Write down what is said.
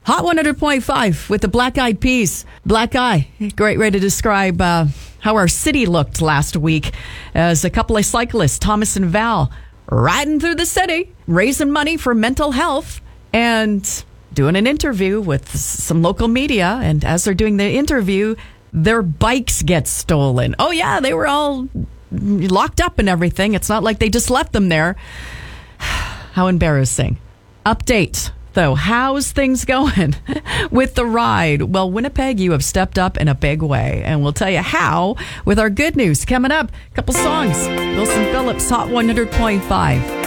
Hot 100.5 with the Black Eyed Peas. Black Eye, great way to describe how our city looked last week as a couple of cyclists, Thomas and Val, riding through the city, raising money for mental health and doing an interview with some local media. And as they're doing the interview, their bikes get stolen. Oh, yeah, they were all locked up and everything. It's not like they just left them there. How embarrassing. Update, though. How's things going with the ride? Well, Winnipeg, you have stepped up in a big way, and we'll tell you how with our good news coming up. A couple songs. Wilson Phillips, Hot 100.5.